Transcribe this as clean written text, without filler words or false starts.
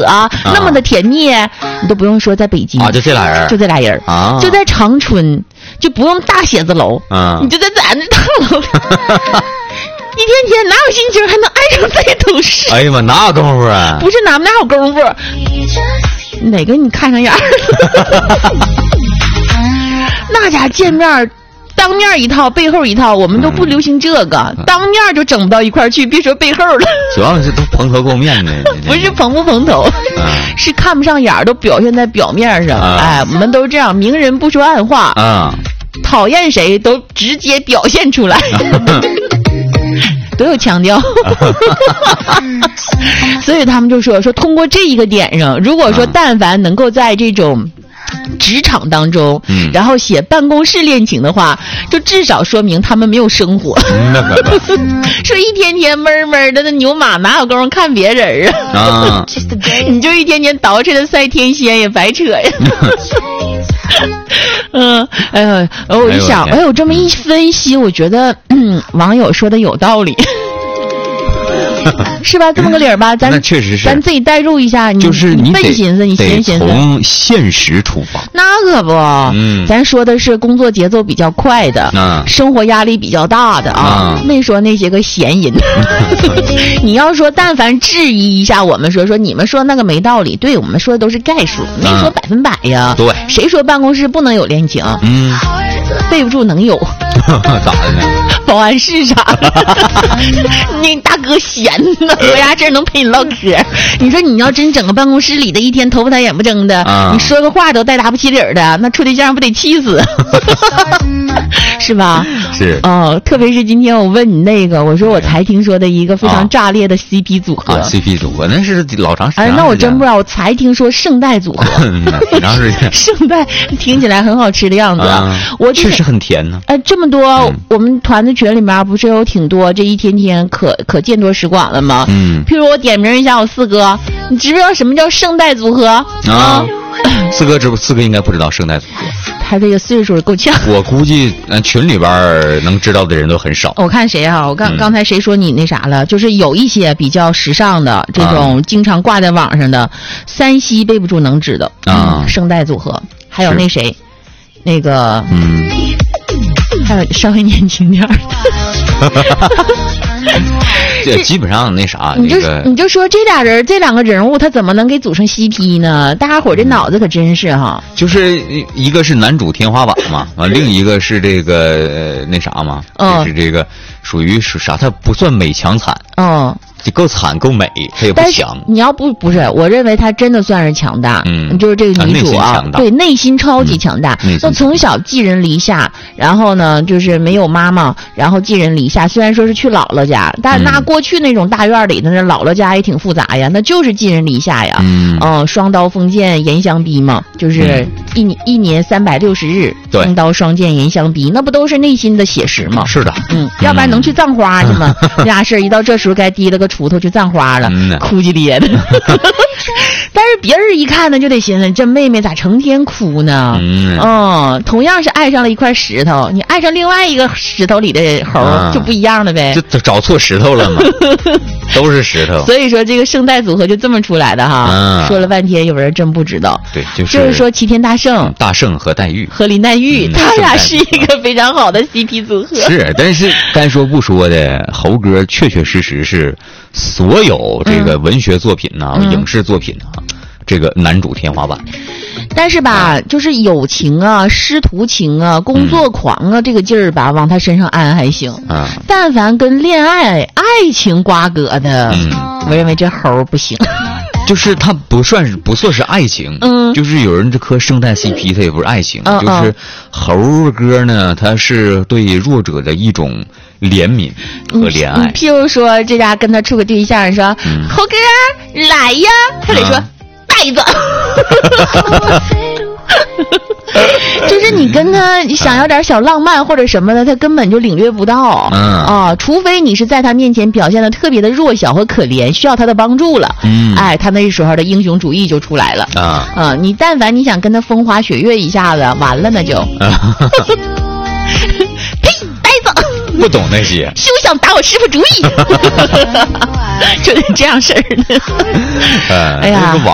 那么的甜蜜，你都不用说在北京啊，就这俩人啊，就在长春，就不用大写字楼，你就在咱这大楼。一天天哪有心情还能爱上这种事？ 哎呀妈，哪有功夫啊？ 不是哪有功夫，哪个你看上眼儿？那家见面当面一套背后一套，我们都不流行这个，当面就整不到一块去，别说背后了。 主要是都蓬头垢面的。 不是蓬不蓬头，是看不上眼儿，都表现在表面上。哎，我们都这样，明人不说暗话讨厌谁都直接表现出来。都有强调。所以他们就说通过这一个点上，如果说但凡能够在这种职场当中，然后写办公室恋情的话，就至少说明他们没有生活。说一天天闷闷的那牛马哪有功夫看别人啊？你就一天天捯饬的赛天仙也白扯呀。我一想，我这么一分析，我觉得网友说的有道理。是吧？这么个理儿吧，咱确实是， 咱自己代入一下， 就是你笨寻思，你寻思， 从现实出发。 那可不，咱说的是工作节奏比较快的，生活压力比较大的啊，没说那些个闲人。你要说但凡质疑一下我们说你们说那个没道理，对我们说的都是概数，没说100%呀。 对， 谁说办公室不能有恋情？备不住能有。 咋的呢？ 保安室啥的。那大哥闲呢，有啥事能陪你唠嗑。你说你要真整个办公室里的一天头发抬眼不睁的，你说个话都带打不起理儿的，那处对象不得气死？是吧？ 是。 特别是今天我问你那个，我说我才听说的一个非常炸裂的 CP 组合。 CP 组合那是老长时间。 那我真不知道，我才听说圣代组合。 挺长时间。 圣代听起来很好吃的样子。我确实很甜呢。 这么多，我们团的群里面不是有挺多，这一天天可见多识广了吗？譬如我点名一下我四哥，你知不知道什么叫圣代组合啊？ 四哥应该不知道圣代组合。 他这个岁数够呛。 我估计群里边能知道的人都很少。 我看谁啊？我刚才谁说你那啥了？就是有一些比较时尚的这种经常挂在网上的，山西背不住能知道圣代组合，还有那谁，那个还有稍微年轻点的。 这基本上那啥， 你就说这两个人物他怎么能给组成 CP 呢？大家伙这脑子可真是哈。就是一个是男主天花板嘛，另一个是这个那啥嘛，就是这个属于啥？他不算美强惨，就够惨够美，他也不强。你要不是，我认为他真的算是强大。就是这个女主啊，对，内心超级强大。就从小寄人篱下，然后呢，就是没有妈妈，然后寄人篱下。虽然说是去姥姥家，但那过去那种大院里的那姥姥家也挺复杂呀，那就是寄人篱下呀。双刀锋剑严相逼嘛，就是一年360日，双刀双剑严相逼，那不都是内心的写实吗？是的。 要不然能去葬花去吗？那俩事儿一到这时候该提了个锄头去葬花了，哭唧咧的。但是别人一看呢，就得寻思这妹妹咋成天哭呢？同样是爱上了一块石头，你爱上另外一个石头里的猴就不一样了呗。 就找错石头了嘛。都是石头。 所以说这个圣代组合就这么出来的哈。说了半天有人真不知道。 对， 就是说齐天大圣和黛玉和林黛玉，他俩是一个非常好的 CP 组合。 是，但是该说不说的，猴哥确实是所有这个文学作品影视作品这个男主天花板。 但是吧，就是友情啊、师徒情啊、工作狂啊，这个劲儿吧，往他身上安还行。但凡跟恋爱、爱情瓜葛的，我认为这猴不行。 就是他不算是爱情，就是有人这磕圣诞 CP， 他也不是爱情，就是猴哥呢，他是对弱者的一种怜悯和怜爱。 譬如说，这家跟他处个对象，说猴哥来呀，他得说袋子。就是你跟他想要点小浪漫或者什么的，他根本就领略不到。除非你是在他面前表现的特别的弱小和可怜，需要他的帮助了。他那时候的英雄主义就出来了。你但凡你想跟他风花雪月一下子，完了那就。呸！呆子， 不懂那些， 休想打我师傅主意。就得这样式儿的。 哎呀，这个